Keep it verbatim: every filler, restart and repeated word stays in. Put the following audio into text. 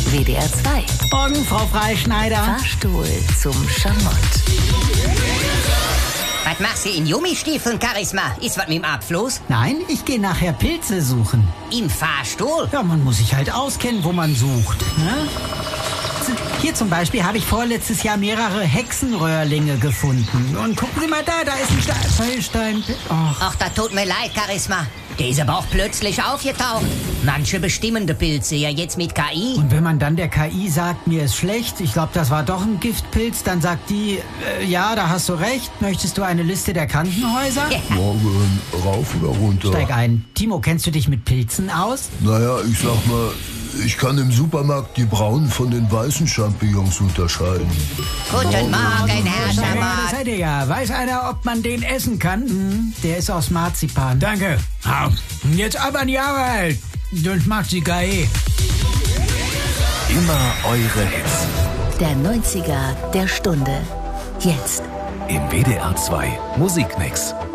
W D R zwei. Morgen, Frau Freischneider. Fahrstuhl zum Schamott. Was machst du in Gummistiefeln, Charisma? Ist was mit dem Abfluss? Nein, ich gehe nachher Pilze suchen. Im Fahrstuhl? Ja, man muss sich halt auskennen, wo man sucht. Ne? Hier zum Beispiel habe ich vorletztes Jahr mehrere Hexenröhrlinge gefunden. Und gucken Sie mal da, da ist ein Stein. Feuerstein. Och. Ach, da tut mir leid, Charisma. Der ist aber auch plötzlich aufgetaucht. Manche bestimmende Pilze ja jetzt mit K I. Und wenn man dann der K I sagt, mir ist schlecht, ich glaube, das war doch ein Giftpilz, dann sagt die, äh, ja, da hast du recht. Möchtest du eine Liste der Krankenhäuser? Ja. Morgen, rauf oder runter? Steig ein. Timo, kennst du dich mit Pilzen aus? Naja, ich sag mal, ich kann im Supermarkt die braunen von den weißen Champignons unterscheiden. Guten Morgen, Herr Ja, das Schamott. seid ihr ja. Weiß einer, ob man den essen kann? Hm, der ist aus Marzipan. Danke. Jetzt aber an die Arbeit. Das macht sie geil. Immer eure Hits. Der neunziger der Stunde. Jetzt. Im W D R zwei Musikmix.